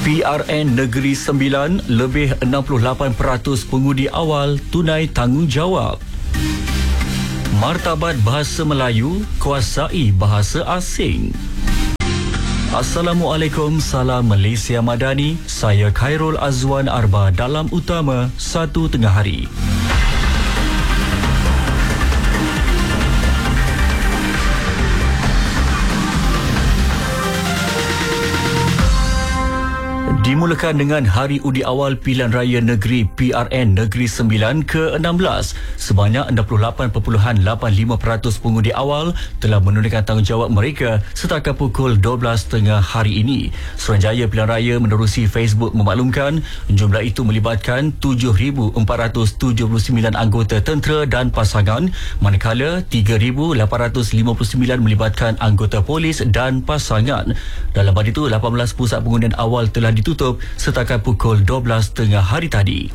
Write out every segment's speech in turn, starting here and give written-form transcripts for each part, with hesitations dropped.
PRN Negeri Sembilan, lebih 68% pengundi awal tunai tanggungjawab. Martabat Bahasa Melayu, kuasai bahasa asing. Assalamualaikum, salam Malaysia Madani. Saya Khairul Azwan Arba dalam utama 1 tengah hari. Dimulakan dengan Hari Undi Awal Pilihan Raya Negeri PRN Negeri Sembilan ke-16. Sebanyak 68.85% pengundi awal telah menunaikan tanggungjawab mereka setakat pukul 12.30 hari ini. Suruhanjaya Pilihan Raya menerusi Facebook memaklumkan jumlah itu melibatkan 7,479 anggota tentera dan pasangan, manakala 3,859 melibatkan anggota polis dan pasangan. Dalam pada itu, 18 pusat pengundian awal telah ditutup setakat pukul 12.30 hari tadi.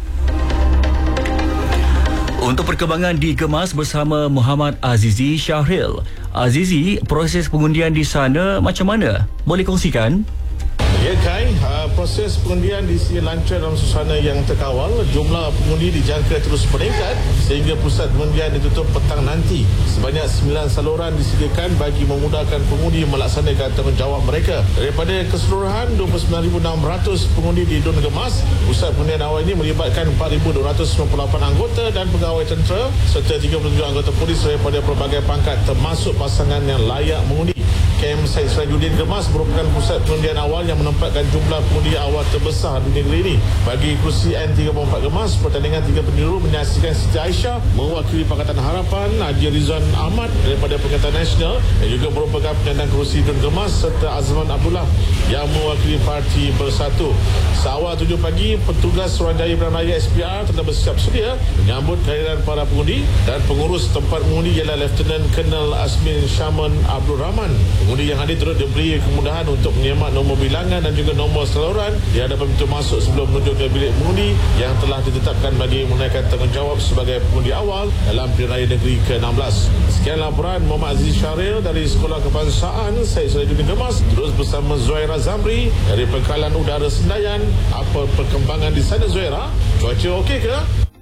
Untuk perkembangan di Gemas bersama Muhammad Azizi Syahril. Azizi, proses pengundian di sana macam mana? Boleh kongsikan? Ya Kai, proses pengundian di sini lancar dalam suasana yang terkawal. Jumlah pengundi dijangka terus meningkat sehingga pusat pengundian ditutup petang nanti. Sebanyak 9 saluran disediakan bagi memudahkan pengundi melaksanakan tanggungjawab mereka. Daripada keseluruhan 29,600 pengundi di Dun Gemas, pusat pengundian awal ini melibatkan 4,298 anggota dan pegawai tentera serta 37 anggota polis daripada pelbagai pangkat termasuk pasangan yang layak mengundi. Kem Syed Sirajuddin Gemas merupakan pusat pengundian awal yang menempatkan jumlah pengundi awal terbesar di negeri ini. Bagi kerusi N34 Gemas, pertandingan 3 penjuru menyaksikan Siti Aisyah mewakili Pakatan Harapan, Haji Rizwan Ahmad daripada Pakatan Nasional yang juga merupakan penyandang kerusi Dun Gemas serta Azman Abdullah yang mewakili Parti Bersatu. Seawal 7 pagi, petugas Suruhanjaya Pilihan Raya SPR telah bersiap sedia menyambut kehadiran para pengundi dan pengurus tempat mengundi ialah Lieutenant Colonel Asmin Shaman Abdul Rahman. Pengundi yang hadir turut diberi kemudahan untuk menyemak nombor bilangan dan juga nombor saluran di hadapan pintu masuk sebelum menuju ke bilik mengundi yang telah ditetapkan bagi menunaikan tanggungjawab sebagai pengundi awal dalam Pilihan Raya Negeri ke-16. Sekian laporan Muhammad Aziz Syahril dari Sekolah Kebangsaan Syed Sirajuddin Gemas, terus bersama Zuhaira Zamri dari Pangkalan Udara Senayan. Apa perkembangan di sana, Zuhaira? Cuaca okey ke?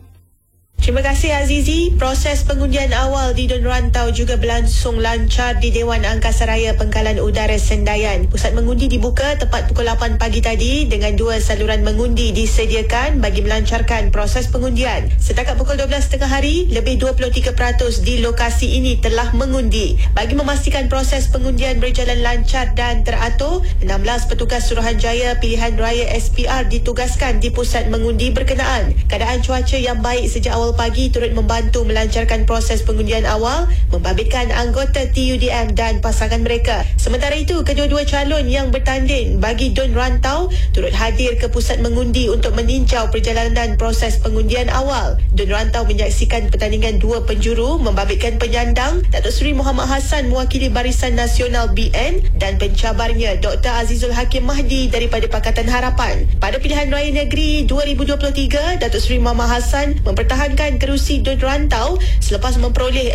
Terima kasih Azizi. Proses pengundian awal di Dun Rantau juga berlangsung lancar di Dewan Angkasa Raya Pangkalan Udara Sendayan. Pusat mengundi dibuka tepat pukul 8 pagi tadi dengan 2 saluran mengundi disediakan bagi melancarkan proses pengundian. Setakat pukul 12.30 hari, lebih 23% di lokasi ini telah mengundi. Bagi memastikan proses pengundian berjalan lancar dan teratur, 16 petugas Suruhanjaya Pilihan Raya SPR ditugaskan di pusat mengundi berkenaan. Keadaan cuaca yang baik sejak awal pagi turut membantu melancarkan proses pengundian awal, membabitkan anggota TUDM dan pasangan mereka. Sementara itu, kedua-dua calon yang bertanding bagi Dun Rantau turut hadir ke pusat mengundi untuk meninjau perjalanan proses pengundian awal. Dun Rantau menyaksikan pertandingan 2 penjuru membabitkan penyandang Datuk Seri Muhammad Hassan mewakili Barisan Nasional BN dan pencabarnya Dr. Azizul Hakim Mahdi daripada Pakatan Harapan. Pada Pilihan Raya Negeri 2023, Datuk Seri Muhammad Hassan mempertahankan kerusi Dun Rantau selepas memperoleh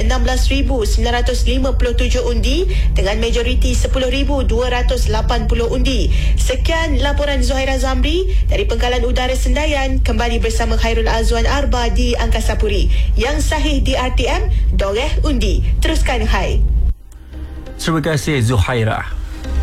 16,957 undi dengan majoriti 10,280 undi. Sekian laporan Zuhaira Zamri dari Pangkalan Udara Sendayan, kembali bersama Khairul Azwan Arba di Angkasa Puri. Yang sahih di RTM, doreh undi. Teruskan, hai. Terima kasih Zuhaira.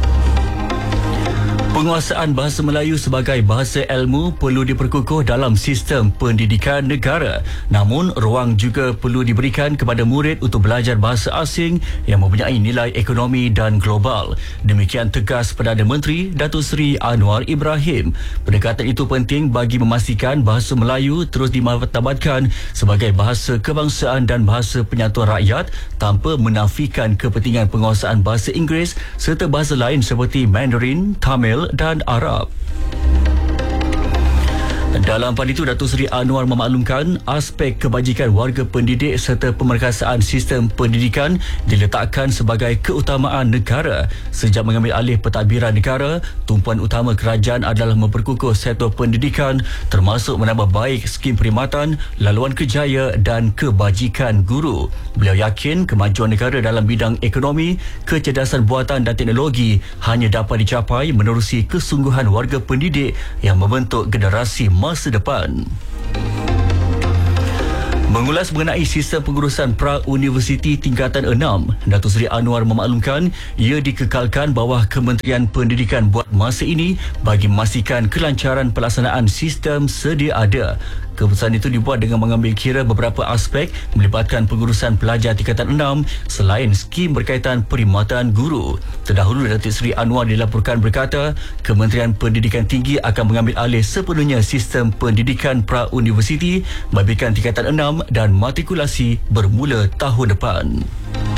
Penguasaan bahasa Melayu sebagai bahasa ilmu perlu diperkukuh dalam sistem pendidikan negara. Namun, ruang juga perlu diberikan kepada murid untuk belajar bahasa asing yang mempunyai nilai ekonomi dan global. Demikian tegas Perdana Menteri Datuk Seri Anwar Ibrahim. Pendekatan itu penting bagi memastikan bahasa Melayu terus dimartabatkan sebagai bahasa kebangsaan dan bahasa penyatuan rakyat tanpa menafikan kepentingan penguasaan bahasa Inggeris serta bahasa lain seperti Mandarin, Tamil dan Arab. Dalam pada itu, Datuk Seri Anwar memaklumkan aspek kebajikan warga pendidik serta pemerkasaan sistem pendidikan diletakkan sebagai keutamaan negara. Sejak mengambil alih pentadbiran negara, tumpuan utama kerajaan adalah memperkukuh sektor pendidikan termasuk menambah baik skim perkhidmatan, laluan kerjaya dan kebajikan guru. Beliau yakin kemajuan negara dalam bidang ekonomi, kecerdasan buatan dan teknologi hanya dapat dicapai menerusi kesungguhan warga pendidik yang membentuk generasi masa depan. Mengulas mengenai sistem pengurusan pra-universiti tingkatan 6, Datuk Seri Anwar memaklumkan ia dikekalkan bawah Kementerian Pendidikan buat masa ini bagi memastikan kelancaran pelaksanaan sistem sedia ada. Keputusan itu dibuat dengan mengambil kira beberapa aspek melibatkan pengurusan pelajar tingkatan 6 selain skim berkaitan perkhidmatan guru. Terdahulu, Datuk Seri Anwar dilaporkan berkata Kementerian Pendidikan Tinggi akan mengambil alih sepenuhnya sistem pendidikan pra-universiti membimbingkan tingkatan 6 dan matrikulasi bermula tahun depan.